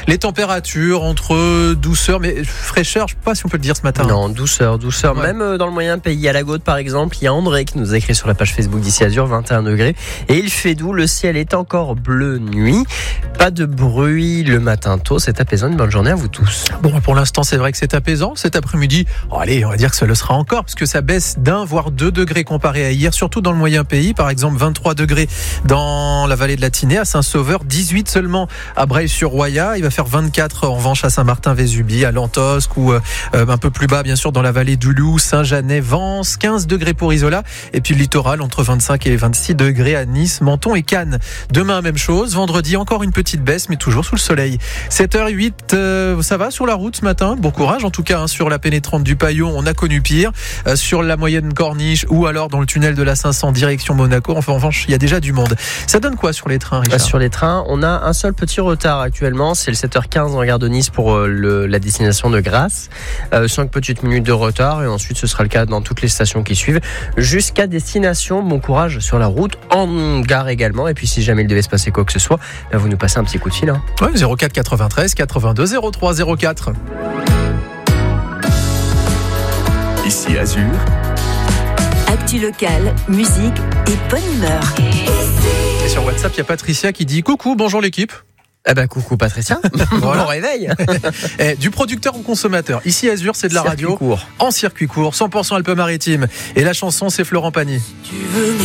Les températures entre douceur, mais fraîcheur, je ne sais pas si on peut le dire ce matin. Non, douceur. Ouais. Même dans le moyen pays, à la Gaude par exemple, il y a André qui nous a écrit sur la page Facebook d'Ici Azur, 21 degrés. Et il fait doux, le ciel est encore bleu nuit. Pas de bruit le matin tôt, c'est apaisant. Une bonne journée à vous tous. Bon, pour l'instant, c'est vrai que c'est apaisant. Cet après-midi, allez, on va dire que ça le sera encore, parce que ça baisse d'1 voire 2 degrés comparé à hier, surtout dans le moyen pays. Par exemple, 23 degrés dans la vallée de la Tinée, à Saint-Sauveur, 18 seulement à Breil-sur-Roya. Il va faire 24 en revanche à Saint-Martin-Vésubie, à Lantosque ou un peu plus bas, bien sûr, dans la vallée du Loup, Saint-Jeannet, Vence, 15 degrés pour Isola. Et puis le littoral, entre 25 et 26 degrés à Nice, Menton et Cannes. Demain, même chose. Vendredi, encore une petite baisse, mais toujours sous le soleil. 7h08, ça va sur la route ce matin. Bon courage, en tout cas, sur la pénétrante du Paillon, on a connu pire. Sur la moyenne Corniche ou alors dans le tunnel de la 500 direction Monaco. Enfin, en revanche, il y a déjà du monde. Ça donne quoi sur les trains, Richard ? Sur les trains, on a un seul petit retard actuellement. C'est le 7h15 en gare de Nice pour la destination de Grasse. 5 petites minutes de retard et ensuite ce sera le cas dans toutes les stations qui suivent jusqu'à destination. Bon courage sur la route, en gare également. Et puis si jamais il devait se passer quoi que ce soit, vous nous passez un petit coup de fil. Ouais, 04 93 82 03 04. Ici Azur. Actu locale, musique et bonne humeur. Et sur WhatsApp, il y a Patricia qui dit coucou, bonjour l'équipe. Coucou Patricia, voilà. Bon réveil. Du producteur au consommateur. Ici Azur, c'est de la Circuit radio court. en circuit court, 100% Alpes-Maritimes. Et la chanson, c'est Florent Pagny. Tu veux